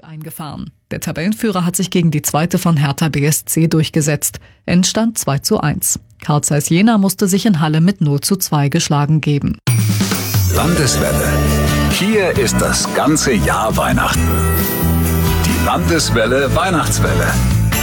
eingefahren. Der Tabellenführer hat sich gegen die zweite von Hertha BSC durchgesetzt. Endstand 2:1. Carl Zeiss Jena musste sich in Halle mit 0:2 geschlagen geben. Landeswelle. Hier ist das ganze Jahr Weihnachten. Die Landeswelle Weihnachtswelle.